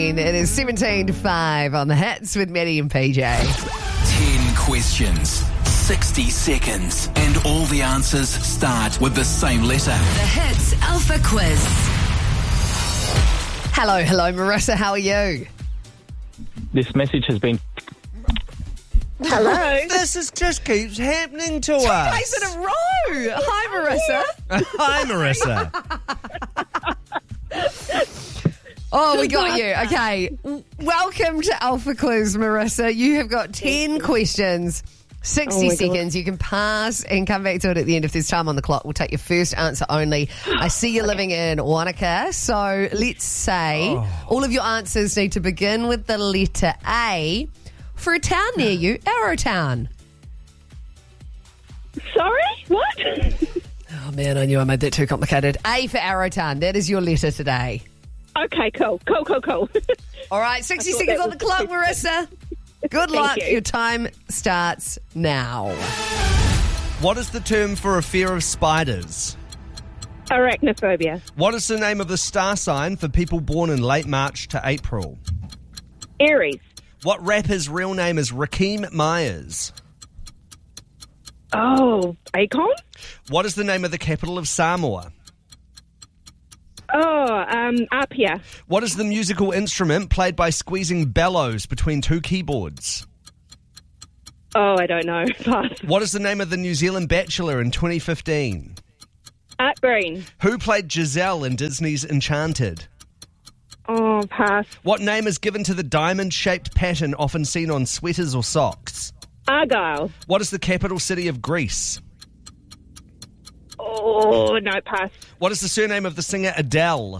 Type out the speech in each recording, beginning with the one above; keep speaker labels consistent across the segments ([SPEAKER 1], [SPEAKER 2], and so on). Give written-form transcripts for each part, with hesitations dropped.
[SPEAKER 1] 13. It is 17 to 5 on the hits with Maddie and PJ.
[SPEAKER 2] 10 questions, 60 seconds, and all the answers start with the same letter.
[SPEAKER 3] The Hits Alpha Quiz.
[SPEAKER 1] Hello, Marissa. How are you?
[SPEAKER 4] This message has been...
[SPEAKER 5] Hello.
[SPEAKER 6] This just keeps happening to
[SPEAKER 1] Two
[SPEAKER 6] us.
[SPEAKER 1] days in a row. Hi, Marissa.
[SPEAKER 6] Hi, Marissa.
[SPEAKER 1] Oh, we got you. Okay. Welcome to Alpha Quiz, Marissa. You have got 10 questions, 60 seconds. You can pass and come back to it at the end if there's time on the clock. We'll take your first answer only. I see you're living in Wanaka, so let's say all of your answers need to begin with the letter A for a town near you, Arrowtown.
[SPEAKER 5] Sorry? What?
[SPEAKER 1] Oh, man, I knew I made that too complicated. A for Arrowtown. That is your letter today.
[SPEAKER 5] Okay, cool.
[SPEAKER 1] All right, 60 seconds on the clock, Marissa. Good luck.
[SPEAKER 5] you.
[SPEAKER 1] Your time starts now.
[SPEAKER 6] What is the term for a fear of spiders?
[SPEAKER 5] Arachnophobia.
[SPEAKER 6] What is the name of the star sign for people born in late March to April?
[SPEAKER 5] Aries.
[SPEAKER 6] What rapper's real name is Rakim Myers?
[SPEAKER 5] Oh, Akon?
[SPEAKER 6] What is the name of the capital of Samoa?
[SPEAKER 5] Oh, Apia.
[SPEAKER 6] What is the musical instrument played by squeezing bellows between two keyboards?
[SPEAKER 5] Oh, I don't know. Pass.
[SPEAKER 6] What is the name of the New Zealand Bachelor in 2015?
[SPEAKER 5] Art Green.
[SPEAKER 6] Who played Giselle in Disney's Enchanted?
[SPEAKER 5] Oh, pass.
[SPEAKER 6] What name is given to the diamond-shaped pattern often seen on sweaters or socks?
[SPEAKER 5] Argyle.
[SPEAKER 6] What is the capital city of Greece?
[SPEAKER 5] Oh, no, pass.
[SPEAKER 6] What is the surname of the singer Adele?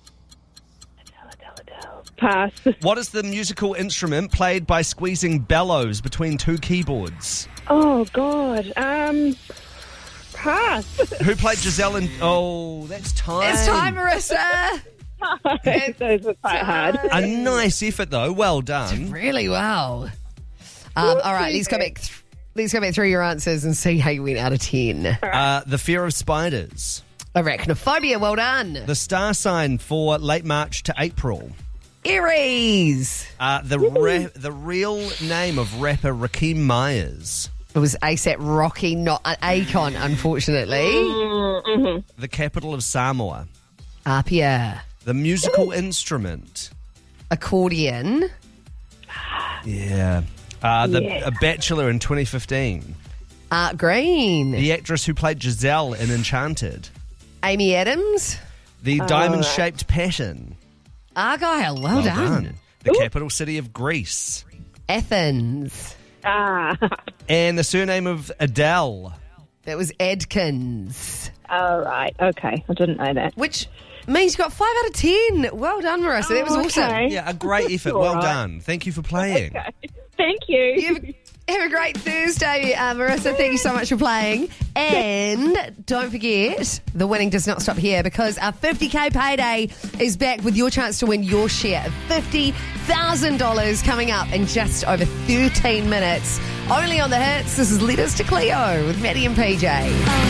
[SPEAKER 5] Adele. Pass.
[SPEAKER 6] What is the musical instrument played by squeezing bellows between two keyboards?
[SPEAKER 5] Oh, God. Pass.
[SPEAKER 6] Who played Giselle in... Oh, that's time.
[SPEAKER 1] It's time, Marissa.
[SPEAKER 5] Those were quite hard.
[SPEAKER 6] A nice effort, though. Well done.
[SPEAKER 1] Really well. All right, let's go back. Let's go back through your answers and see how you went out of 10.
[SPEAKER 6] The fear of spiders.
[SPEAKER 1] Arachnophobia, well done.
[SPEAKER 6] The star sign for late March to April.
[SPEAKER 1] Aries.
[SPEAKER 6] The real name of rapper Rakim Myers.
[SPEAKER 1] It was ASAP Rocky, not Akon, unfortunately.
[SPEAKER 6] The capital of Samoa.
[SPEAKER 1] Apia.
[SPEAKER 6] The musical instrument.
[SPEAKER 1] Accordion.
[SPEAKER 6] Yeah. A Bachelor in 2015.
[SPEAKER 1] Art Green.
[SPEAKER 6] The actress who played Giselle in Enchanted.
[SPEAKER 1] Amy Adams.
[SPEAKER 6] The diamond-shaped pattern.
[SPEAKER 1] Argyle, well done.
[SPEAKER 6] The capital city of Greece.
[SPEAKER 1] Athens.
[SPEAKER 6] And the surname of Adele.
[SPEAKER 1] That was Adkins.
[SPEAKER 5] All right. Okay. I didn't know that.
[SPEAKER 1] Which means you got 5 out of 10. Well done, Marissa. That was awesome.
[SPEAKER 5] Okay.
[SPEAKER 6] Yeah, a great effort.
[SPEAKER 5] All
[SPEAKER 6] Well
[SPEAKER 5] right.
[SPEAKER 6] done. Thank you for playing.
[SPEAKER 5] Okay. Thank you.
[SPEAKER 1] Have a great Thursday, Marissa. Thank you so much for playing. And don't forget, the winning does not stop here because our 50K payday is back with your chance to win your share of $50,000 coming up in just over 13 minutes. Only on the hits. This is Letters to Cleo with Maddie and PJ.